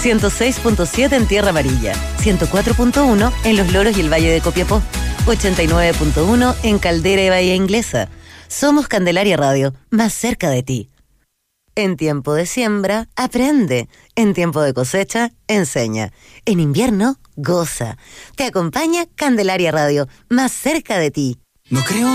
106.7 en Tierra Amarilla, 104.1 en Los Loros y el Valle de Copiapó, 89.1 en Caldera y Bahía Inglesa. Somos Candelaria Radio, más cerca de ti. En tiempo de siembra, aprende. En tiempo de cosecha, enseña. En invierno, goza. Te acompaña Candelaria Radio, más cerca de ti. No creo